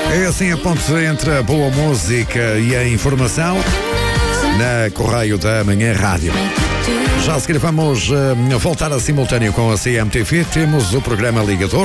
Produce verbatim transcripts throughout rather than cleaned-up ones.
É assim a ponte entre a boa música e a informação na Correio da Manhã Rádio. Já a seguir vamos uh, voltar a simultâneo com a C M T V. Temos o programa Ligador.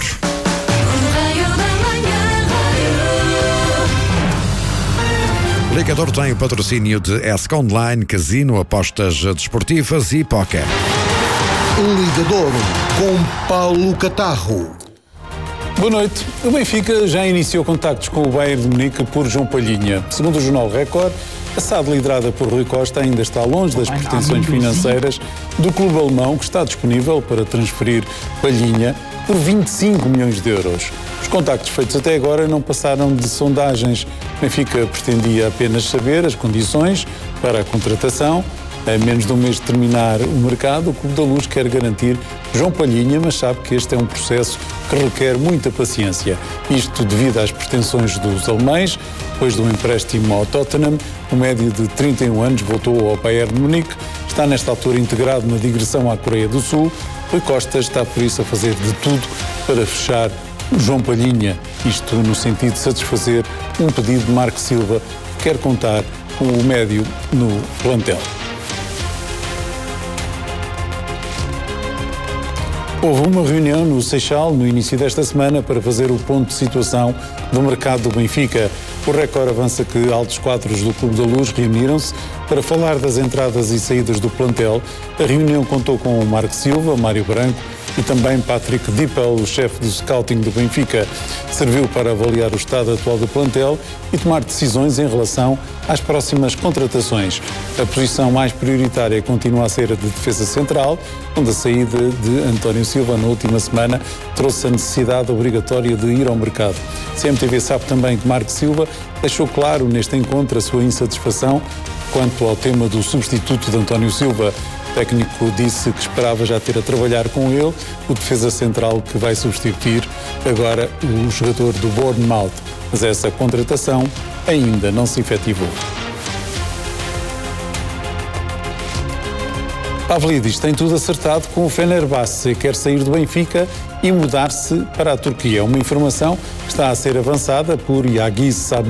Ligador tem o patrocínio de Esc Online, Casino, apostas desportivas e póquer. Ligador com Paulo Catarro. Boa noite. O Benfica já iniciou contactos com o Bayern de Munique por João Palhinha. Segundo o jornal Record, a S A D liderada por Rui Costa ainda está longe das pretensões financeiras do clube alemão, que está disponível para transferir Palhinha por vinte e cinco milhões de euros. Os contactos feitos até agora não passaram de sondagens. O Benfica pretendia apenas saber as condições para a contratação. A menos de um mês de terminar o mercado, o Clube da Luz quer garantir João Palhinha, mas sabe que este é um processo que requer muita paciência. Isto devido às pretensões dos alemães. Depois do empréstimo ao Tottenham, o médio de trinta e um anos voltou ao Bayern de Munique. Está nesta altura integrado na digressão à Coreia do Sul. Rui Costa está por isso a fazer de tudo para fechar o João Palhinha. Isto no sentido de satisfazer um pedido de Marco Silva, que quer contar com o médio no plantel. Houve uma reunião no Seixal no início desta semana para fazer o ponto de situação do mercado do Benfica. O Record avança que altos quadros do Clube da Luz reuniram-se para falar das entradas e saídas do plantel. A reunião contou com o Marco Silva, Mário Branco e também Patrick Dippel, o chefe do scouting do Benfica. Serviu para avaliar o estado atual do plantel e tomar decisões em relação às próximas contratações. A posição mais prioritária continua a ser a de defesa central, onde a saída de António Silva na última semana trouxe a necessidade obrigatória de ir ao mercado. A C M T V sabe também que Marco Silva deixou claro neste encontro a sua insatisfação quanto ao tema do substituto de António Silva. O técnico disse que esperava já ter a trabalhar com ele o defesa central que vai substituir agora o jogador do Bournemouth, mas essa contratação ainda não se efetivou. Pavlidis tem tudo acertado com o Fenerbahçe, quer sair do Benfica e mudar-se para a Turquia. Uma informação que está a ser avançada por Yagiz Sabri.